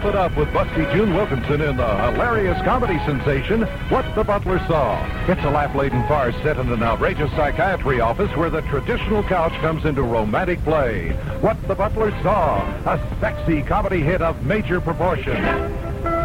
Laugh It Up with Busty June Wilkinson in the hilarious comedy sensation, What the Butler Saw. It's a laugh-laden farce set in an outrageous psychiatry office where the traditional couch comes into romantic play. What the Butler Saw, a sexy comedy hit of major proportion.